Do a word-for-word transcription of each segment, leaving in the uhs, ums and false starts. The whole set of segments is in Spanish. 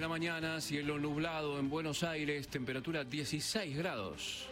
la mañana, cielo nublado en Buenos Aires, temperatura dieciséis grados.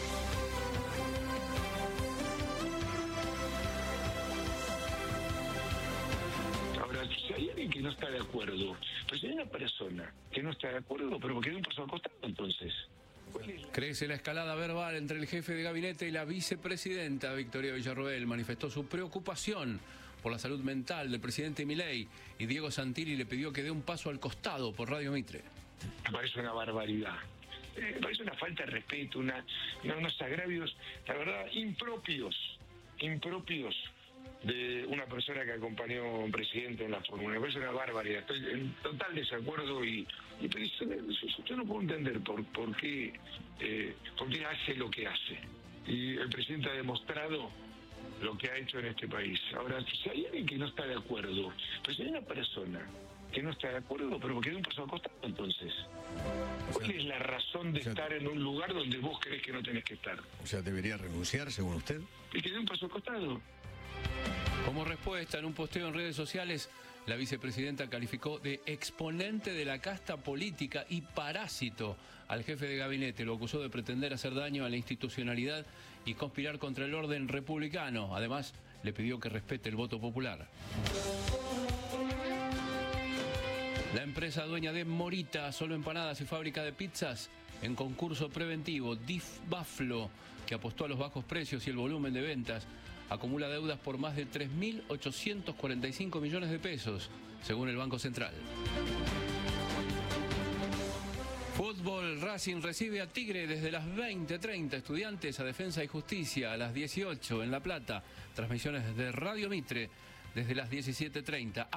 Ahora, si hay alguien que no está de acuerdo, pues hay una persona que no está de acuerdo, pero porque hay un paso al costado, entonces. Crece la escalada verbal entre el jefe de gabinete y la vicepresidenta. Victoria Villarroel manifestó su preocupación por la salud mental del presidente Milei y Diego Santilli le pidió que dé un paso al costado por Radio Mitre. Me parece una barbaridad, eh, me parece una falta de respeto, una, una, unos agravios, la verdad, impropios, impropios de una persona que acompañó a un presidente en la fórmula. Me parece una barbaridad, estoy en total desacuerdo y, y pero yo, yo no puedo entender por, por, qué, eh, por qué hace lo que hace. Y el presidente ha demostrado lo que ha hecho en este país. Ahora, si hay alguien que no está de acuerdo, pues hay una persona que no está de acuerdo, pero porque hay un paso al costado, entonces. ¿Cuál es la razón de o sea, estar en un lugar donde vos crees que no tenés que estar? O sea, ¿debería renunciar, según usted? Y que dé un paso al costado. Como respuesta, en un posteo en redes sociales, la vicepresidenta calificó de exponente de la casta política y parásito al jefe de gabinete. Lo acusó de pretender hacer daño a la institucionalidad y conspirar contra el orden republicano. Además, le pidió que respete el voto popular. La empresa dueña de Morita, Solo Empanadas y fábrica de pizzas, en concurso preventivo, D I F Baflo, que apostó a los bajos precios y el volumen de ventas, acumula deudas por más de tres mil ochocientos cuarenta y cinco millones de pesos, según el Banco Central. Fútbol, Racing recibe a Tigre desde las veinte treinta, Estudiantes a Defensa y Justicia a las dieciocho en La Plata, transmisiones de Radio Mitre desde las diecisiete treinta.